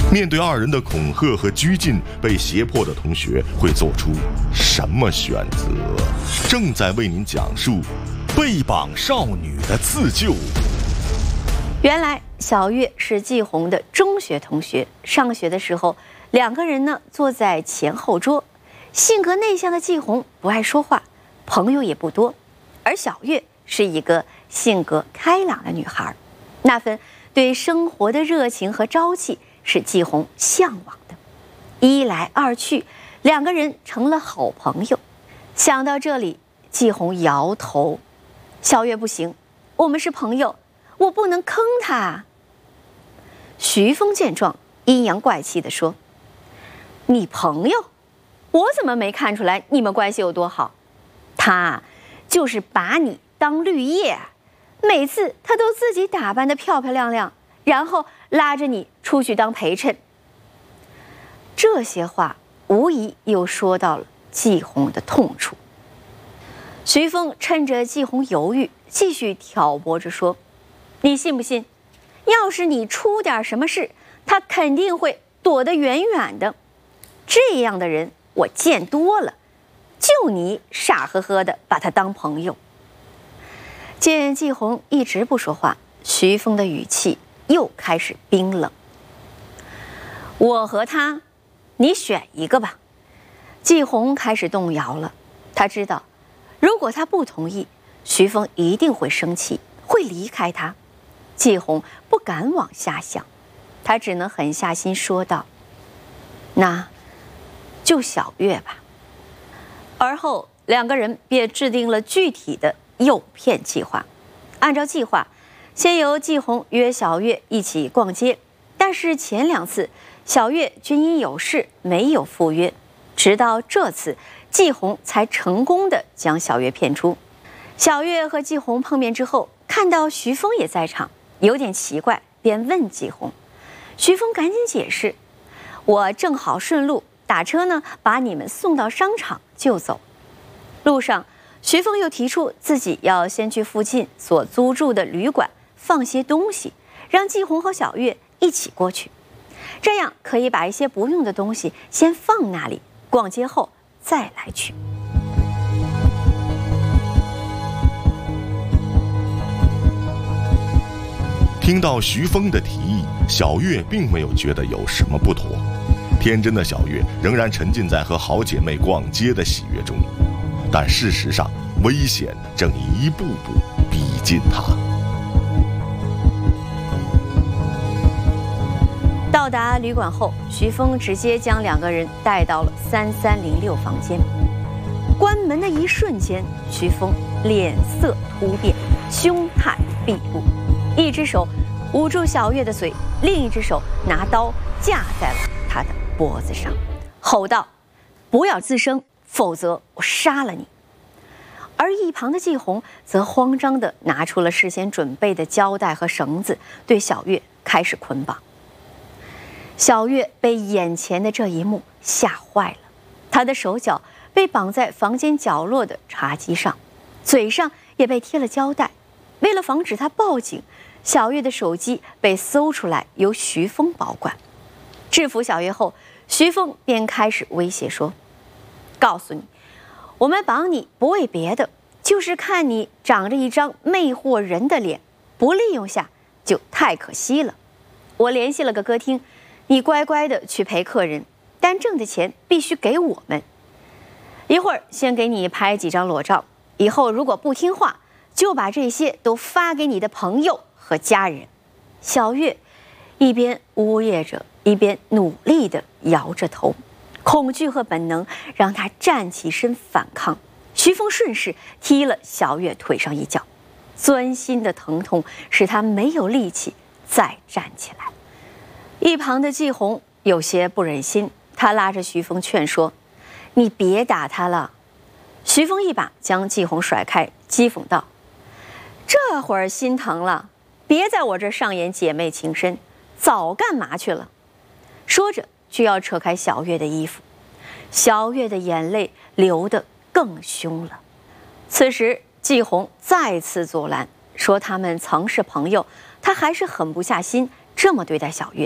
面对二人的恐吓和拘禁，被胁迫的同学会做出什么选择？正在为您讲述被绑少女的自救。 原来小月是季红的中学同学，上学的时候两个人呢坐在前后桌。性格内向的季红不爱说话，朋友也不多，而小月是一个性格开朗的女孩，那份对生活的热情和朝气是季红向往的。一来二去，两个人成了好朋友。想到这里，季红摇头：“小月不行，我们是朋友，我不能坑她。”徐峰见状，阴阳怪气地说：“你朋友？我怎么没看出来你们关系有多好？他就是把你当绿叶，每次他都自己打扮得漂漂亮亮，然后拉着你出去当陪衬。”这些话无疑又说到了季红的痛处。徐峰趁着季红犹豫，继续挑拨着说：“你信不信，要是你出点什么事，他肯定会躲得远远的。这样的人我见多了，就你傻呵呵的把他当朋友。”见季红一直不说话，徐峰的语气又开始冰冷：“我和他，你选一个吧。”季红开始动摇了，他知道如果他不同意，徐峰一定会生气，会离开他。季红不敢往下想，他只能狠下心说道：“那就小月吧。”而后两个人便制定了具体的诱骗计划。按照计划，先由季红约小月一起逛街，但是前两次小月均因有事没有赴约，直到这次季红才成功的将小月骗出。小月和季红碰面之后，看到徐峰也在场，有点奇怪，便问季红。徐峰赶紧解释：“我正好顺路，打车呢把你们送到商场就走。”路上徐峰又提出自己要先去附近所租住的旅馆放些东西，让季红和小月一起过去，这样可以把一些不用的东西先放那里，逛街后再来取。 听到徐峰的提议，小月并没有觉得有什么不妥。天真的小月仍然沉浸在和好姐妹逛街的喜悦中，但事实上，危险正一步步逼近她。 到达旅馆后，徐峰直接将两个人带到了3306房间。关门的一瞬间，徐峰脸色突变，凶态毕露，一只手捂住小月的嘴，另一只手拿刀架在了她的脖子上，吼道：“不要吱声，否则我杀了你！”而一旁的季红则慌张地拿出了事先准备的胶带和绳子，对小月开始捆绑。小月被眼前的这一幕吓坏了，她的手脚被绑在房间角落的茶几上，嘴上也被贴了胶带。为了防止她报警，小月的手机被搜出来，由徐峰保管。制服小月后，徐峰便开始威胁说：“告诉你，我们绑你不为别的，就是看你长着一张魅惑人的脸，不利用下就太可惜了。我联系了个歌厅，你乖乖的去陪客人，但挣的钱必须给我们。一会儿先给你拍几张裸照，以后如果不听话，就把这些都发给你的朋友和家人。”小月一边呜咽着，一边努力地摇着头，恐惧和本能让她站起身反抗。徐峰顺势踢了小月腿上一脚，钻心的疼痛使她没有力气再站起来。一旁的季红有些不忍心，他拉着徐峰劝说：“你别打他了。”徐峰一把将季红甩开，讥讽道：“这会儿心疼了，别在我这上演姐妹情深，早干嘛去了。”说着就要扯开小月的衣服，小月的眼泪流得更凶了。此时季红再次阻拦，说他们曾是朋友，他还是狠不下心这么对待小月。